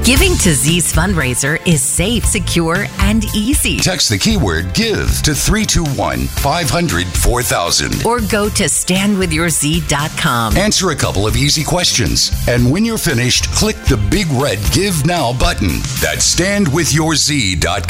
Giving to Z's fundraiser is safe, secure, and easy. Text the keyword GIVE to 321-500-4000. Or go to standwithyourz.com. Answer a couple of easy questions. And when you're finished, click the big red Give Now button. That's standwithyourz.com.